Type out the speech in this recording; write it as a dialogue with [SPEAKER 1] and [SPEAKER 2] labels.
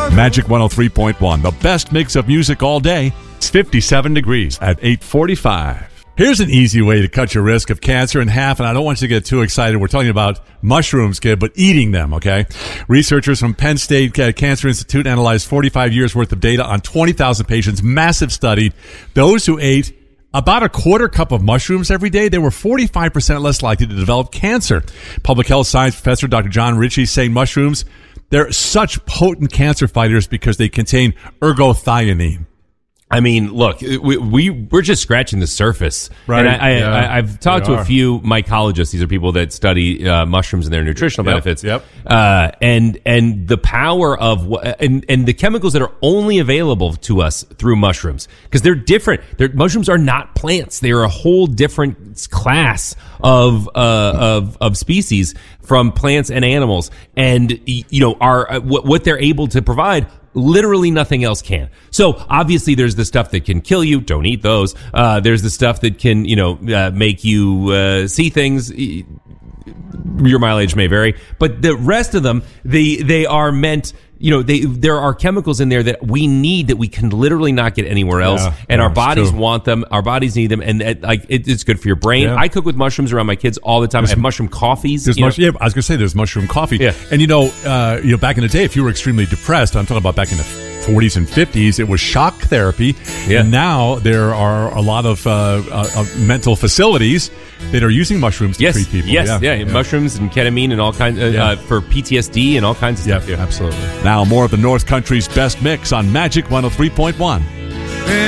[SPEAKER 1] Magic 103.1, the best mix of music all day. It's 57 degrees at 8:45. Here's an easy way to cut your risk of cancer in half, and I don't want you to get too excited. We're talking about mushrooms, kid, but eating them, okay? Researchers from Penn State Cancer Institute analyzed 45 years' worth of data on 20,000 patients, massive study. Those who ate about a quarter cup of mushrooms every day, they were 45% less likely to develop cancer. Public health science professor Dr. John Ritchie saying mushrooms, they're such potent cancer fighters because they contain ergothioneine.
[SPEAKER 2] I mean, look, we're just scratching the surface.
[SPEAKER 1] Right.
[SPEAKER 2] And I've talked to a few mycologists. These are people that study mushrooms and their nutritional benefits.
[SPEAKER 1] Yep.
[SPEAKER 2] And the power of and the chemicals that are only available to us through mushrooms, because they're different. Mushrooms are not plants. They are a whole different class of species from plants and animals. And what they're able to provide, literally nothing else can. So obviously there's the stuff that can kill you. Don't eat those. There's the stuff that can, make you see things. Your mileage may vary, but the rest of them, they are meant, there are chemicals in there that we need that we can literally not get anywhere else. And our bodies want them. Our bodies need them. And it's good for your brain. Yeah. I cook with mushrooms around my kids all the time. I have mushroom coffees.
[SPEAKER 1] I was going to say there's mushroom coffee.
[SPEAKER 2] Yeah.
[SPEAKER 1] And back in the day, if you were extremely depressed, I'm talking about back in the 40s and 50s, it was shock therapy. Yeah. And now there are a lot of mental facilities that are using mushrooms to treat people.
[SPEAKER 2] Yes, mushrooms and ketamine and all kinds for PTSD and all kinds of stuff.
[SPEAKER 1] Yeah, absolutely. Now more of the North Country's best mix on Magic 103.1.